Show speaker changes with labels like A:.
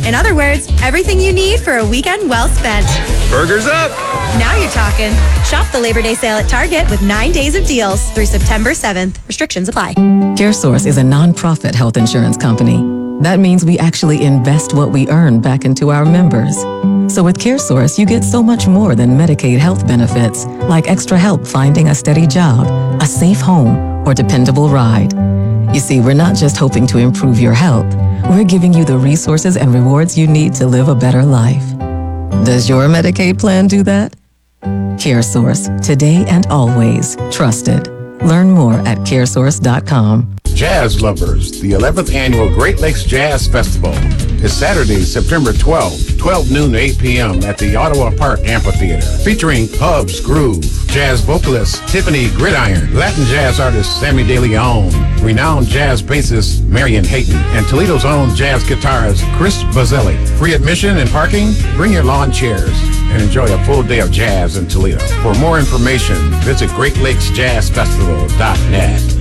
A: In other words, everything you need for a weekend well spent.
B: Burgers up!
A: Now you're talking. Shop the Labor Day sale at Target with 9 days of deals through September 7th. Restrictions apply.
C: CareSource is a nonprofit health insurance company. That means we actually invest what we earn back into our members. So with CareSource, you get so much more than Medicaid health benefits, like extra help finding a steady job, a safe home, or dependable ride. You see, we're not just hoping to improve your health. We're giving you the resources and rewards you need to live a better life. Does your Medicaid plan do that? CareSource, today and always trusted. Learn more at caresource.com.
D: Jazz lovers, the 11th annual Great Lakes Jazz Festival is Saturday, September 12th, 12 noon to 8 p.m. at the Ottawa Park Amphitheater, featuring Hubs Groove, jazz vocalist Tiffany Gridiron, Latin jazz artist Sammy De Leon, renowned jazz bassist Marion Hayton, and Toledo's own jazz guitarist Chris Bazzelli. Free admission and parking? Bring your lawn chairs and enjoy a full day of jazz in Toledo. For more information, visit GreatLakesJazzFestival.net.